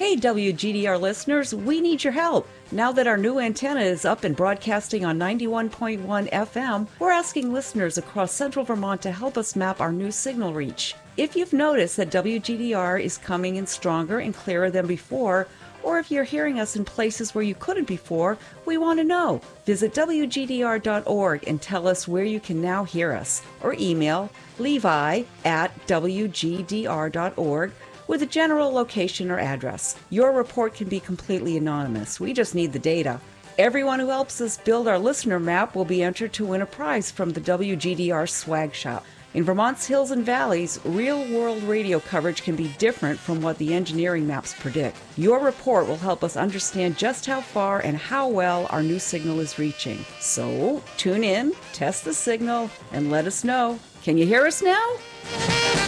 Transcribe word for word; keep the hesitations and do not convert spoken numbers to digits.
Hey, W G D R listeners, we need your help. Now that our new antenna is up and broadcasting on ninety-one point one F M, we're asking listeners across central Vermont to help us map our new signal reach. If you've noticed that W G D R is coming in stronger and clearer than before, or if you're hearing us in places where you couldn't before, we want to know. Visit W G D R dot org and tell us where you can now hear us, or email Levi at W G D R dot org with a general location or address. Your report can be completely anonymous. We just need the data. Everyone who helps us build our listener map will be entered to win a prize from the W G D R Swag Shop. In Vermont's hills and valleys, real-world radio coverage can be different from what the engineering maps predict. Your report will help us understand just how far and how well our new signal is reaching. So, tune in, test the signal, and let us know. Can you hear us now?